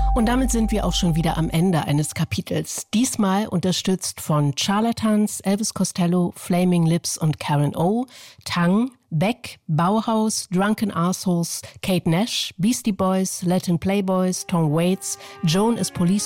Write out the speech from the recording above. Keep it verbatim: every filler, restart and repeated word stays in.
Und damit sind wir auch schon wieder am Ende eines Kapitels. Diesmal unterstützt von Charlatans, Elvis Costello, Flaming Lips und Karen O, Tang, Beck, Bauhaus, Drunken Assholes, Kate Nash, Beastie Boys, Latin Playboys, Tom Waits, Joan is Police